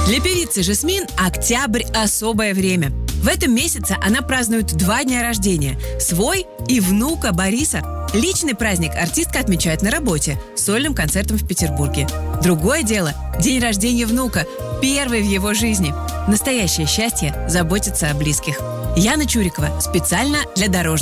Для певицы Жасмин октябрь – особое время. В этом месяце она празднует 2 дня рождения – свой и внука Бориса. Личный праздник артистка отмечает на работе с сольным концертом в Петербурге. Другое дело – день рождения внука, первый в его жизни. Настоящее счастье – заботиться о близких. Яна Чурикова специально для Дорожного.